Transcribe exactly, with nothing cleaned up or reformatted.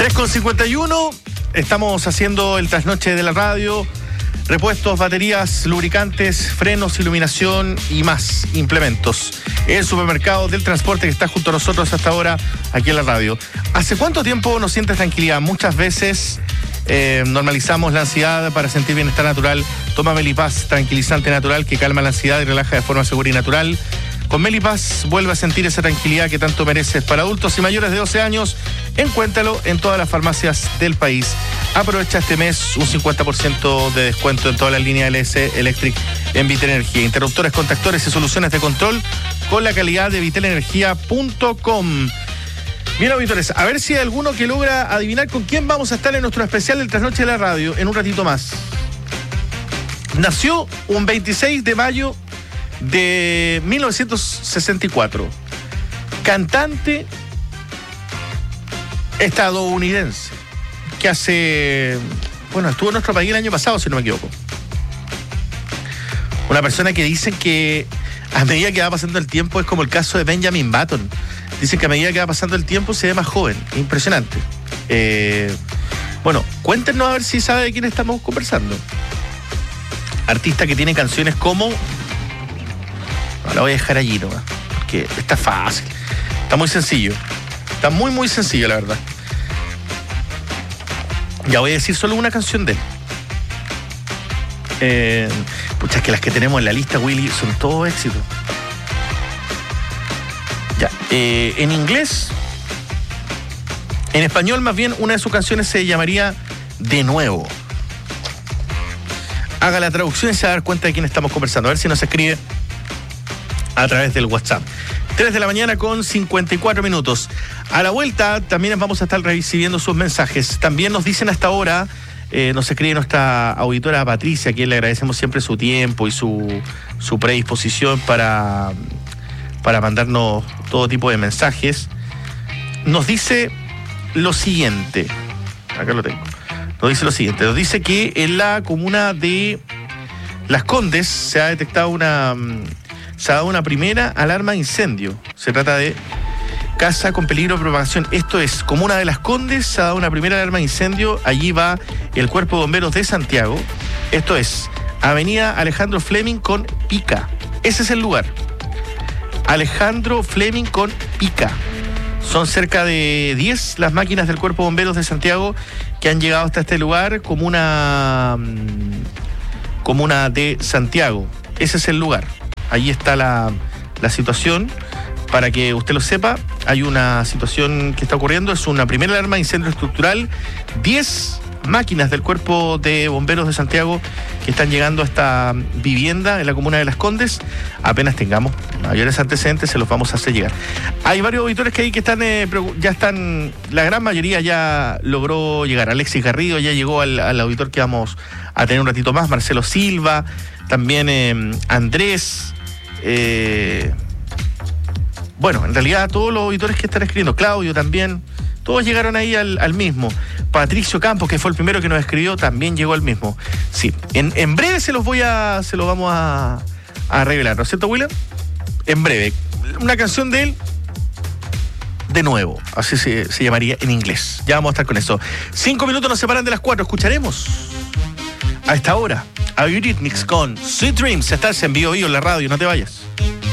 tres con cincuenta y uno, estamos haciendo el trasnoche de la radio. Repuestos, baterías, lubricantes, frenos, iluminación y más implementos. El supermercado del transporte que está junto a nosotros hasta ahora aquí en la radio. ¿Hace cuánto tiempo no sientes tranquilidad? Muchas veces eh, normalizamos la ansiedad para sentir bienestar natural. Toma Melipaz, tranquilizante natural que calma la ansiedad y relaja de forma segura y natural. Con Melipaz vuelve a sentir esa tranquilidad que tanto mereces. Para adultos y mayores de doce años, encuéntralo en todas las farmacias del país. Aprovecha este mes un cincuenta por ciento de descuento en toda la línea L S Electric en Vitel Energía. Interruptores, contactores y soluciones de control con la calidad de vitel energía punto com. Bien, auditores, a ver si hay alguno que logra adivinar con quién vamos a estar en nuestro especial del Trasnoche de la Radio en un ratito más. Nació un veintiséis de mayo de mil novecientos sesenta y cuatro. Cantante estadounidense que hace... Bueno, estuvo en nuestro país el año pasado, si no me equivoco. Una persona que dicen que a medida que va pasando el tiempo es como el caso de Benjamin Button. Dicen que a medida que va pasando el tiempo se ve más joven. Impresionante. Eh, bueno, cuéntenos a ver si sabe de quién estamos conversando. Artista que tiene canciones como... No, la voy a dejar allí nomás, porque está fácil. Está muy sencillo. Está muy, muy sencillo, la verdad. Ya voy a decir solo una canción de él. Eh, pucha, es que las que tenemos en la lista, Willy, son todos éxitos. Ya. Eh, en inglés, en español más bien, una de sus canciones se llamaría De Nuevo. Haga la traducción y se va a dar cuenta de quién estamos conversando. A ver si nos escribe a través del WhatsApp. tres de la mañana con cincuenta y cuatro minutos. A la vuelta también vamos a estar recibiendo sus mensajes. También nos dicen hasta ahora, eh, nos escribe nuestra auditora Patricia, a quien le agradecemos siempre su tiempo y su, su predisposición para, para mandarnos todo tipo de mensajes. Nos dice lo siguiente. Acá lo tengo. Nos dice lo siguiente. Nos dice que en la comuna de Las Condes se ha detectado una... Se ha dado una primera alarma de incendio. Se trata de casa con peligro de propagación. Esto es, comuna de Las Condes, se ha dado una primera alarma de incendio. Allí va el Cuerpo de Bomberos de Santiago. Esto es, avenida Alejandro Fleming con Pica. Ese es el lugar. Alejandro Fleming con Pica. Son cerca de diez las máquinas del Cuerpo de Bomberos de Santiago que han llegado hasta este lugar, comuna, comuna de Santiago. Ese es el lugar. Ahí está la, la situación. Para que usted lo sepa, hay una situación que está ocurriendo. Es una primera alarma de incendio estructural. diez máquinas del Cuerpo de Bomberos de Santiago que están llegando a esta vivienda en la comuna de Las Condes. Apenas tengamos mayores antecedentes, se los vamos a hacer llegar. Hay varios auditores que hay que están, eh, ya están, la gran mayoría ya logró llegar. Alexis Garrido ya llegó al, al auditor que vamos a tener un ratito más. Marcelo Silva, también eh, Andrés... Eh, bueno, en realidad todos los auditores que están escribiendo, Claudio también, todos llegaron ahí al, al mismo. Patricio Campos, que fue el primero que nos escribió, también llegó al mismo. Sí, en, en breve se los voy a, se los vamos a, a revelar, ¿no es cierto, William? En breve. Una canción de él, De Nuevo, así se, se llamaría en inglés. Ya vamos a estar con eso. Cinco minutos nos separan de las cuatro. Escucharemos a esta hora a Eurythmics con Sweet Dreams. Estás en Vivo Vivo en la radio, no te vayas.